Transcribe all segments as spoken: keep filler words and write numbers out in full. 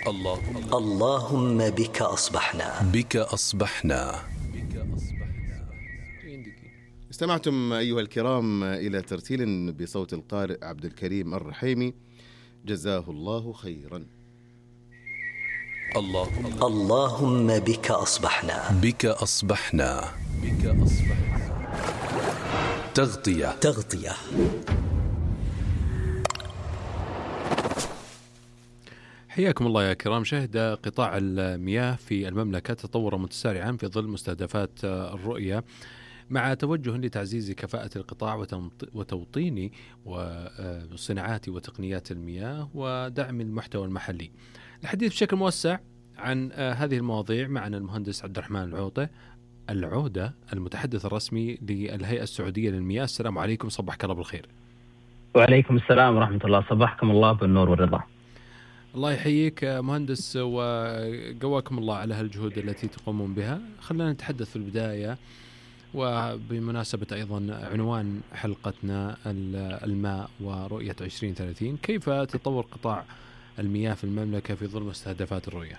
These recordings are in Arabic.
اللهم اللهم بك أصبحنا بك أصبحنا. استمعتم أيها الكرام إلى ترتيل بصوت القارئ عبد الكريم الرحيمي، جزاه الله خيرا. اللهم اللهم بك أصبحنا بك أصبحنا بك أصبحنا. تغطية تغطية. حياكم الله يا كرام. شهد قطاع المياه في المملكة تطورا متسارعا في ظل مستهدفات الرؤية، مع توجه لتعزيز كفاءة القطاع وتوطين وصناعات وتقنيات المياه ودعم المحتوى المحلي. الحديث بشكل موسع عن هذه المواضيع معنا المهندس عبد الرحمن العوطة العودة، المتحدث الرسمي للهيئة السعودية للمياه. السلام عليكم، صبحك الله بالخير. وعليكم السلام ورحمة الله، صبحكم الله بالنور والرضا. الله يحييك مهندس وقواكم الله على هالجهود التي تقومون بها. خلينا نتحدث في البداية، وبمناسبة أيضا عنوان حلقتنا الماء ورؤية عشرين ثلاثين، كيف تطور قطاع المياه في المملكة في ظل مستهدفات الرؤية؟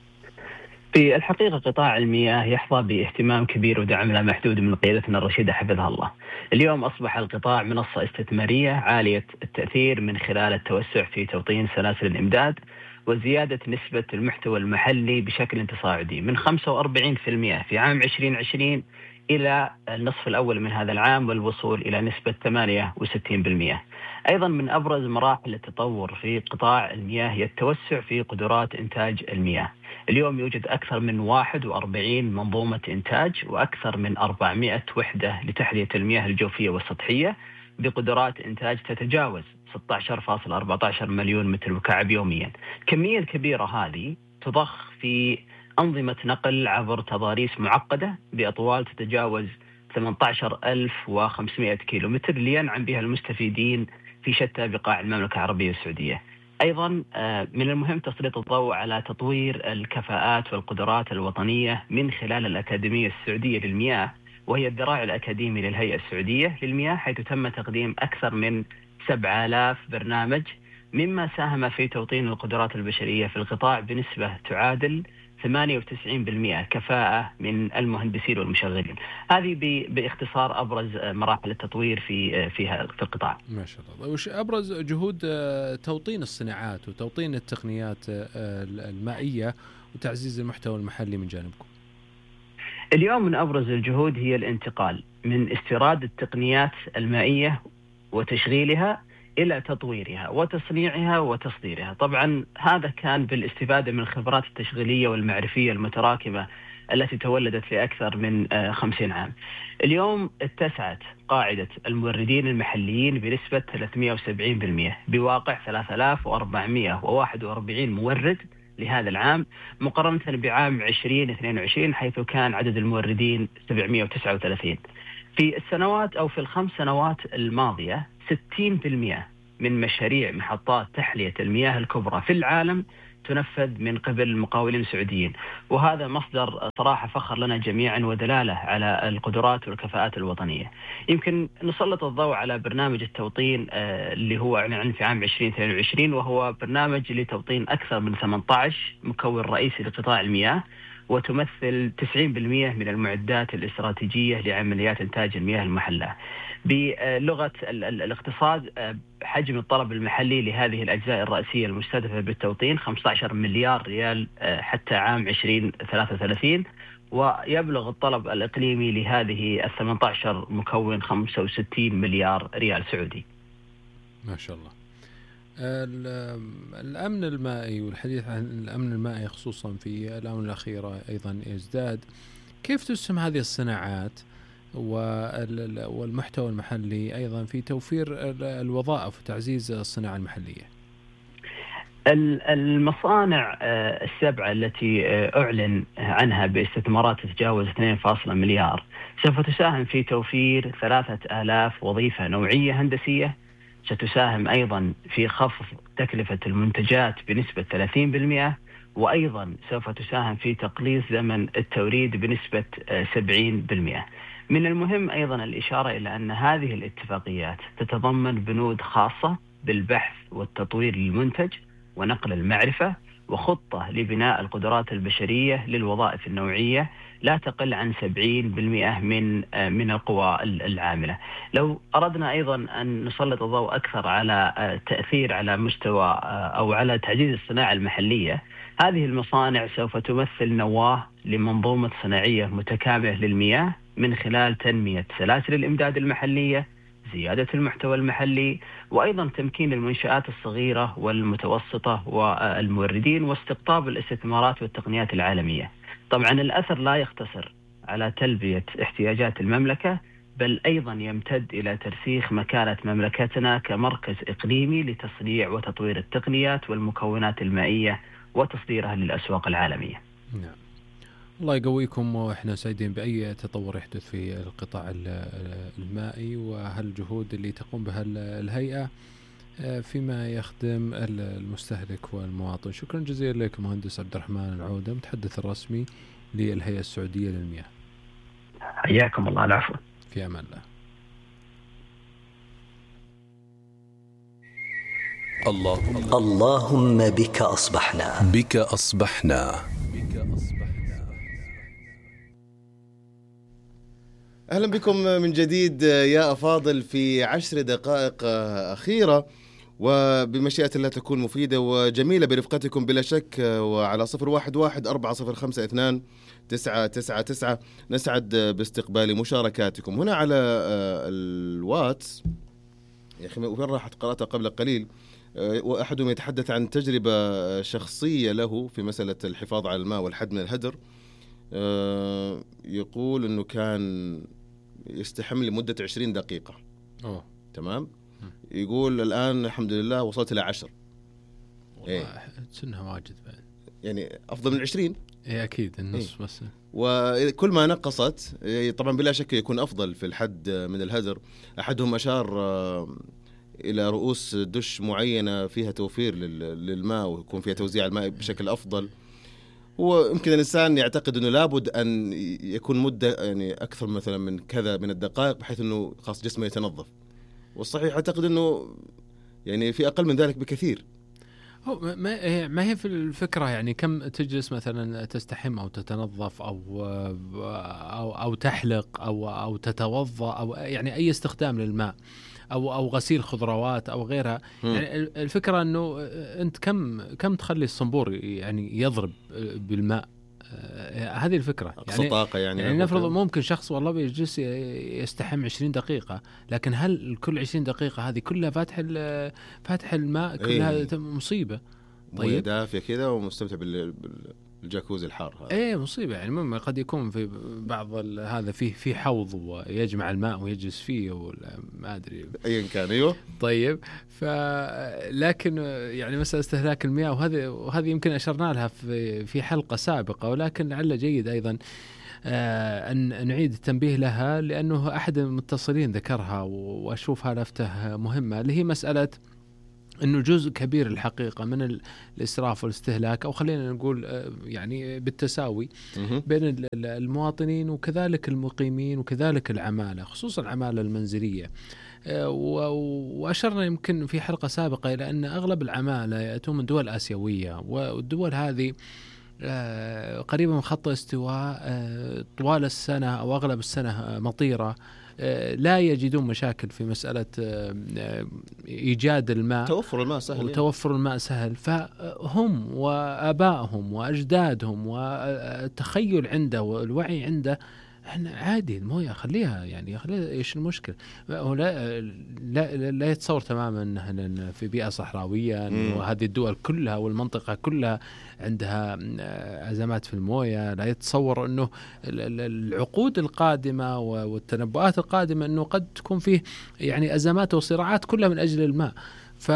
في الحقيقة قطاع المياه يحظى باهتمام كبير ودعم لا محدود من قيادتنا الرشيدة حفظها الله. اليوم أصبح القطاع منصة استثمارية عالية التأثير من خلال التوسع في توطين سلاسل الإمداد وزيادة نسبة المحتوى المحلي بشكل تصاعدي من خمسة وأربعين بالمئة في عام عشرين عشرين إلى النصف الأول من هذا العام والوصول إلى نسبة ثمانية وستين بالمئة. أيضا من أبرز مراحل التطور في قطاع المياه هي التوسع في قدرات إنتاج المياه. اليوم يوجد أكثر من واحد وأربعين منظومة إنتاج وأكثر من أربعمئة وحدة لتحلية المياه الجوفية والسطحية بقدرات إنتاج تتجاوز ستة عشر فاصلة أربعة عشر مليون متر مكعب يوميا. الكمية الكبيرة هذه تضخ في أنظمة نقل عبر تضاريس معقدة بأطوال تتجاوز ثمانية عشر ألف وخمسمئة كيلومتر لينعم بها المستفيدين في شتى بقاع المملكة العربية السعودية. أيضا من المهم تسليط الضوء على تطوير الكفاءات والقدرات الوطنية من خلال الأكاديمية السعودية للمياه، وهي الذراع الأكاديمي للهيئة السعودية للمياه، حيث تم تقديم أكثر من سبعة آلاف برنامج، مما ساهم في توطين القدرات البشرية في القطاع بنسبة تعادل ثمانية وتسعين بالمئة كفاءة من المهندسين والمشغلين. هذه باختصار أبرز مراحل التطوير في فيها في القطاع. ما شاء الله. وش أبرز جهود توطين الصناعات وتوطين التقنيات المائية وتعزيز المحتوى المحلي من جانبكم؟ اليوم من أبرز الجهود هي الانتقال من استيراد التقنيات المائية وتشغيلها إلى تطويرها وتصنيعها وتصديرها. طبعا هذا كان بالاستفادة من الخبرات التشغيلية والمعرفية المتراكمة التي تولدت في أكثر من خمسين عام. اليوم اتسعت قاعدة الموردين المحليين بنسبة ثلاثمئة وسبعين بالمئة بواقع ثلاثة آلاف وأربعمئة وواحد وأربعين مورد لهذا العام، مقارنة بعام عشرين اثنين وعشرين حيث كان عدد الموردين سبعمئة وتسعة وثلاثين. في السنوات أو في الخمس سنوات الماضية ستين بالمئة من مشاريع محطات تحلية المياه الكبرى في العالم تنفذ من قبل المقاولين السعوديين، وهذا مصدر صراحة فخر لنا جميعا ودلالة على القدرات والكفاءات الوطنية. يمكن نسلط الضوء على برنامج التوطين اللي هو أعلن في عام عشرين اثنين وعشرين، وهو برنامج لتوطين أكثر من ثمانية عشر مكون رئيسي لقطاع المياه، وتمثل تسعين بالمئة من المعدات الاستراتيجية لعمليات إنتاج المياه المحلة. بلغة الاقتصاد حجم الطلب المحلي لهذه الأجزاء الرئيسية المستهدفة بالتوطين خمسة عشر مليار ريال حتى عام عشرين ثلاثة وثلاثين، ويبلغ الطلب الإقليمي لهذه الثمانية عشر مكون خمسة وستين مليار ريال سعودي. ما شاء الله. الأمن المائي والحديث عن الأمن المائي خصوصا في الآونة الأخيرة أيضا يزداد. كيف تسهم هذه الصناعات والمحتوى المحلي أيضا في توفير الوظائف وتعزيز الصناعة المحلية؟ المصانع السبعة التي أعلن عنها باستثمارات تتجاوز اثنين فاصلة مليار سوف تساهم في توفير ثلاثة آلاف وظيفة نوعية هندسية، ستساهم أيضا في خفض تكلفة المنتجات بنسبة ثلاثين بالمئة، وأيضا سوف تساهم في تقليص زمن التوريد بنسبة سبعين بالمئة. من المهم أيضا الإشارة إلى أن هذه الاتفاقيات تتضمن بنود خاصة بالبحث والتطوير للمنتج ونقل المعرفة وخطة لبناء القدرات البشرية للوظائف النوعية لا تقل عن سبعين بالمئة من من القوى العاملة. لو أردنا أيضا أن نسلط الضوء أكثر على التأثير على مستوى أو على تعزيز الصناعة المحلية، هذه المصانع سوف تمثل نواة لمنظومة صناعية متكاملة للمياه من خلال تنمية سلاسل الإمداد المحلية، زيادة المحتوى المحلي، وأيضا تمكين المنشآت الصغيرة والمتوسطة والموردين واستقطاب الاستثمارات والتقنيات العالمية. طبعا الأثر لا يقتصر على تلبية احتياجات المملكة، بل أيضا يمتد إلى ترسيخ مكانة مملكتنا كمركز إقليمي لتصنيع وتطوير التقنيات والمكونات المائية وتصديرها للأسواق العالمية. نعم. الله يقويكم، وإحنا سعيدين بأي تطور يحدث في القطاع المائي وهالجهود اللي تقوم بها الهيئة فيما يخدم المستهلك والمواطن. شكرا جزيلا لك مهندس عبد الرحمن العودة، متحدث الرسمي للهيئة السعودية للمياه. حياكم الله. العفو. في أمان الله. اللهم اللهم بك أصبحنا. بك أصبحنا. أهلا بكم من جديد يا أفاضل في عشر دقائق أخيرة، وبمشيئة الله تكون مفيدة وجميلة برفقتكم بلا شك. وعلى صفر واحد واحد أربعة صفر خمسة اثنان تسعة تسعة تسعة نسعد باستقبال مشاركاتكم هنا على الواتس. يا أخي وين راحت؟ قرأتها قبل قليل، وأحدهم يتحدث عن تجربة شخصية له في مسألة الحفاظ على الماء والحد من الهدر. يقول أنه كان يستحم لمدة عشرين دقيقة. أوه. تمام. يقول الآن الحمد لله وصلت إلى عشر. إيه. سنها واجد بعد. يعني أفضل من عشرين. إيه أكيد النص. إيه. بس. وكل ما نقصت طبعا بلا شك يكون أفضل في الحد من الهدر. أحدهم أشار إلى رؤوس دش معينة فيها توفير للماء ويكون فيها توزيع الماء بشكل أفضل. ويمكن الإنسان يعتقد أنه لابد أن يكون مدة يعني أكثر مثلا من كذا من الدقائق بحيث أنه خاص جسمه يتنظف، والصحيح أعتقد أنه يعني في أقل من ذلك بكثير. ما ما هي في الفكرة يعني كم تجلس مثلا تستحم أو تتنظف أو أو أو تحلق أو أو تتوضأ أو يعني أي استخدام للماء أو أو غسيل خضروات أو غيرها. يعني الفكرة إنه أنت كم كم تخلي الصنبور يعني يضرب بالماء، هذه الفكرة. يعني طاقة يعني, يعني نفرض ممكن شخص والله بيجلس يستحم عشرين دقيقة، لكن هل كل عشرين دقيقة هذه كلها فاتح فاتح الماء كلها إيه. مصيبة. طيب دافية كذا ومستمتع بال الجاكوزي الحار هذا. ايه مصيبه. يعني مما قد يكون في بعض هذا فيه في حوض ويجمع الماء ويجلس فيه ولا ما ادري ايا كان. ايوه طيب. ف لكن يعني مساله استهلاك المياه وهذه وهذه يمكن اشرنا لها في في حلقه سابقه، ولكن لعل جيد ايضا آه ان نعيد التنبيه لها، لانه احد المتصلين ذكرها واشوفها لفته مهمه، اللي هي مساله إنه جزء كبير الحقيقة من الإسراف والاستهلاك، أو خلينا نقول يعني بالتساوي بين المواطنين وكذلك المقيمين وكذلك العمالة، خصوصا العمالة المنزلية. وأشرنا يمكن في حلقة سابقة إلى أن أغلب العمالة يأتون من دول آسيوية، والدول هذه قريبة من خط الاستواء طوال السنة أو أغلب السنة مطيرة، لا يجدون مشاكل في مسألة إيجاد الماء، توفر الماء سهل وتوفر يعني. الماء سهل، فهم وآبائهم وأجدادهم والتخيل عنده والوعي عنده احنا عادي المويه خليها يعني خليها، ايش المشكله؟ هو لا لا, لا يتصور تماما انه في بيئه صحراويه وهذه الدول كلها والمنطقه كلها عندها ازمات في المويه، لا يتصور انه العقود القادمه والتنبؤات القادمه انه قد تكون فيه يعني ازمات وصراعات كلها من اجل الماء. ف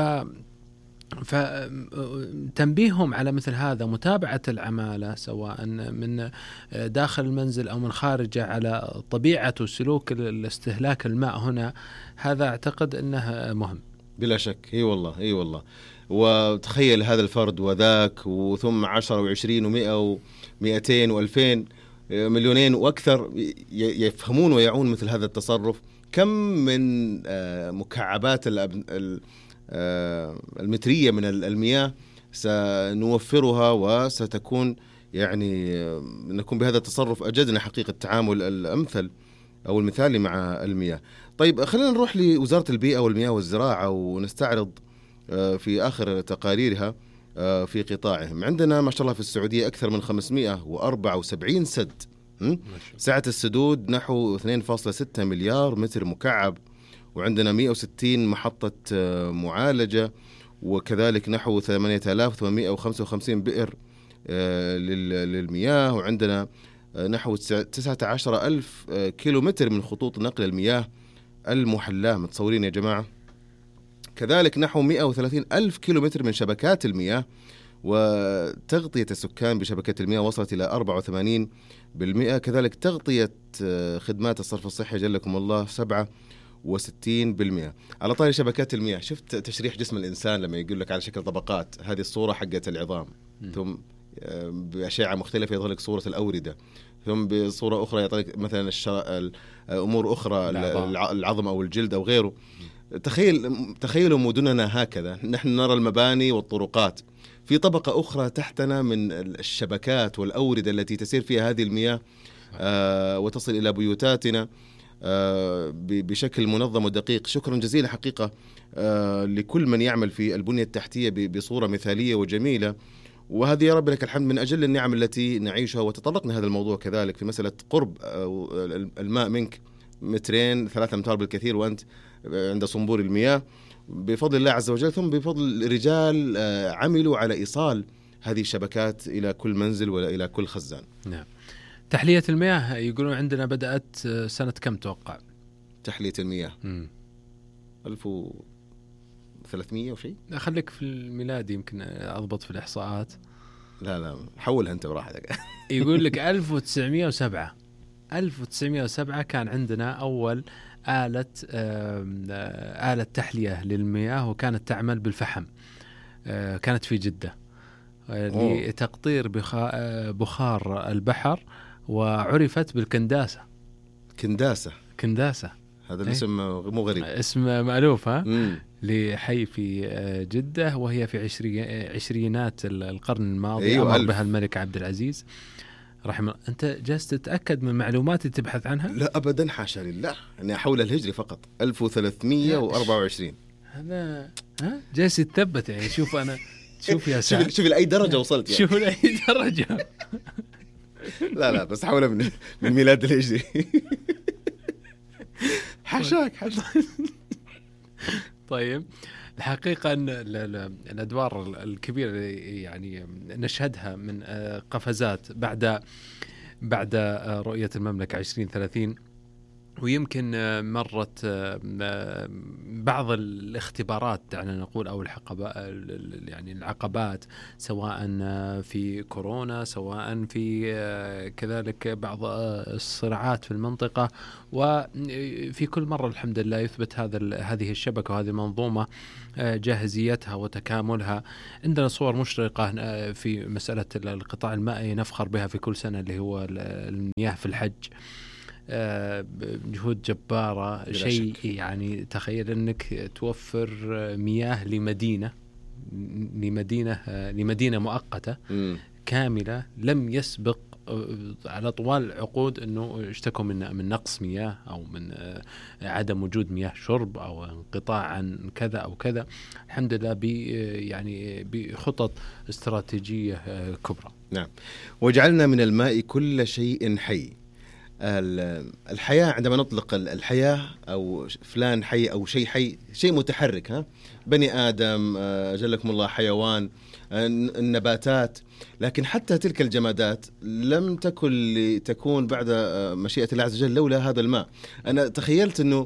فتنبيههم على مثل هذا، متابعة العمالة سواء من داخل المنزل أو من خارجه على طبيعة وسلوك الاستهلاك الماء هنا، هذا أعتقد أنه مهم بلا شك. اي والله اي والله. وتخيل هذا الفرد وذاك وثم عشرة وعشرين ومئة ومئتين وألفين مليونين وأكثر يفهمون ويعون مثل هذا التصرف. كم من مكعبات المترية من المياه سنوفرها وستكون يعني نكون بهذا التصرف أجدنا حقيقة التعامل الأمثل أو المثالي مع المياه. طيب خلينا نروح لوزارة البيئة والمياه والزراعة ونستعرض في آخر تقاريرها في قطاعهم. عندنا ما شاء الله في السعودية أكثر من خمسمائة وأربعة وسبعين سد، سعة السدود نحو اثنين فاصلة ستة مليار متر مكعب، وعندنا مئة وستين محطة معالجة، وكذلك نحو ثمانية آلاف وثمانمائة وخمسة وخمسين بئر للمياه، وعندنا نحو تسعة عشر ألف كيلومتر من خطوط نقل المياه المحلاة. متصورين يا جماعة؟ كذلك نحو مئة وثلاثين ألف كيلومتر من شبكات المياه، وتغطية السكان بشبكة المياه وصلت إلى أربعة وثمانين بالمئة. كذلك تغطية خدمات الصرف الصحي جلكم الله سبعة وستين بالمئة. على طاري شبكات المياه، شفت تشريح جسم الإنسان لما يقول لك على شكل طبقات؟ هذه الصورة حقت العظام، م. ثم بأشعة مختلفة يظهر لك صورة الأوردة، ثم بصورة أخرى يعطيك مثلا الشر... أمور أخرى العظم. العظم أو الجلد أو غيره. تخيل تخيلوا مدننا هكذا، نحن نرى المباني والطرقات، في طبقة أخرى تحتنا من الشبكات والأوردة التي تسير فيها هذه المياه آه وتصل إلى بيوتاتنا آه بشكل منظم ودقيق. شكرا جزيلا حقيقة آه لكل من يعمل في البنية التحتية بصورة مثالية وجميلة، وهذه يا رب لك الحمد من أجل النعم التي نعيشها. وتطرقنا هذا الموضوع كذلك في مسألة قرب الماء منك مترين ثلاثة أمتار بالكثير وأنت عند صنبور المياه بفضل الله عز وجل، ثم بفضل رجال عملوا على إيصال هذه الشبكات إلى كل منزل ولا إلى كل خزان. نعم. تحلية المياه يقولون عندنا بدأت سنة كم توقع؟ تحلية المياه ألف وثلاثمائة وشيء. خليك في الميلادي يمكن أضبط في الإحصاءات. لا لا حولها أنت براحتك. يقول لك ألف وتسعمائة وسبعة ألف وتسعمائة وسبعة كان عندنا أول آلة آلة تحلية للمياه، وكانت تعمل بالفحم، كانت في جدة لتقطير بخار البحر، وعرفت بالكنداسة. كنداسة كنداسة هذا الاسم مو غريب، اسم مألوف ها لحي في جدة، وهي في عشري عشرينات القرن الماضي. أيوة أمر بها الملك عبد العزيز رحمه الله. أنت جالس تتأكد من معلوماتي تبحث عنها؟ لا أبدا حاشا لله، أنا حول الهجري فقط ألف وثلاثمائة وأربعة وعشرين. هذا ها جالس يتثبت يعني. شوف أنا شوف يا سعد، شوف شوف لأي درجة وصلت يعني. شوف لأي درجة. لا لا بس حول من من ميلاد الهجري. حاشاك حاشاك. طيب الحقيقة أن الأدوار الكبيرة يعني نشهدها من قفزات بعد بعد رؤية المملكة عشرين ثلاثين، ويمكن مرت بعض الاختبارات دعنا نقول أو العقبات يعني العقبات، سواء في كورونا سواء في كذلك بعض الصراعات في المنطقة، وفي كل مرة الحمد لله يثبت هذا هذه الشبكة وهذه المنظومة جاهزيتها وتكاملها. عندنا صور مشرقة في مسألة القطاع المائي نفخر بها في كل سنة، اللي هو المياه في الحج. جهود جبارة، شيء يعني تخيل أنك توفر مياه لمدينة لمدينة لمدينة مؤقتة م. كاملة لم يسبق على طوال العقود أنه اشتكوا من من نقص مياه أو من عدم وجود مياه شرب أو انقطاع عن كذا أو كذا. الحمد لله ب يعني بخطط استراتيجية كبرى. نعم. وجعلنا من الماء كل شيء حي. الحياة عندما نطلق الحياة أو فلان حي أو شيء حي، شيء متحرك، ها بني آدم جلكم الله، حيوان، النباتات، لكن حتى تلك الجمادات لم تكن لتكون بعد مشيئة الله عز وجل لولا هذا الماء. أنا تخيلت أنه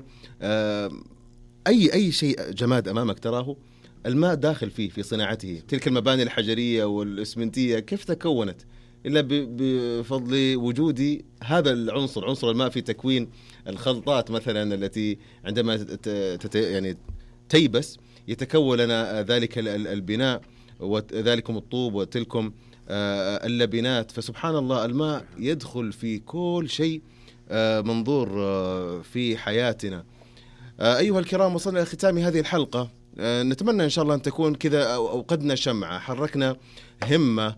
أي أي شيء جماد أمامك تراه الماء داخل فيه في صناعته. تلك المباني الحجرية والإسمنتية كيف تكونت؟ إلا بفضل وجود هذا العنصر، عنصر الماء، في تكوين الخلطات مثلا التي عندما تت يعني تيبس يتكون لنا ذلك البناء وذلكم الطوب وتلكم اللبنات. فسبحان الله الماء يدخل في كل شيء منظور في حياتنا. أيها الكرام، وصلنا إلى ختام هذه الحلقة نتمنى إن شاء الله أن تكون كذا أوقدنا شمعة، حركنا همة،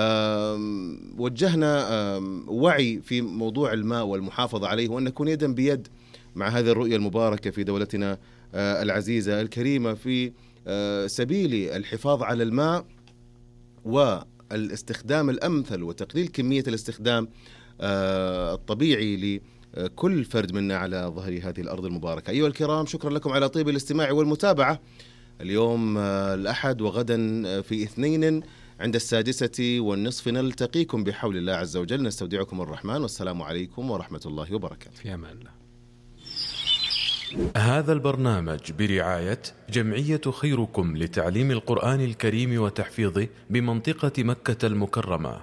وجهنا وعي في موضوع الماء والمحافظة عليه، وأن نكون يدا بيد مع هذه الرؤية المباركة في دولتنا العزيزة الكريمة في سبيل الحفاظ على الماء والاستخدام الأمثل وتقليل كمية الاستخدام الطبيعي لكل فرد منا على ظهر هذه الأرض المباركة. أيها الكرام، شكرا لكم على طيب الاستماع والمتابعة. اليوم الأحد وغدا في اثنين عند السادسة والنصف نلتقيكم بحول الله عز وجل. نستودعكم الرحمن، والسلام عليكم ورحمة الله وبركاته. في أمان الله. هذا البرنامج برعاية جمعية خيركم لتعليم القرآن الكريم وتحفيظه بمنطقة مكة المكرمة.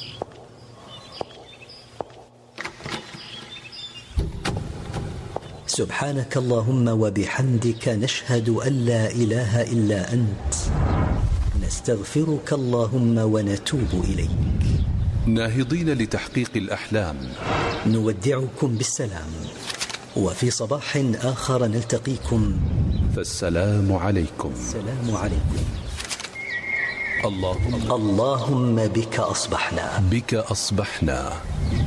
سبحانك اللهم وبحمدك، نشهد أن لا إله إلا أنت، نستغفرك اللهم ونتوب إليك. ناهضين لتحقيق الأحلام، نودعكم بالسلام، وفي صباح آخر نلتقيكم، فالسلام عليكم. السلام عليكم. اللهم اللهم بك أصبحنا بك أصبحنا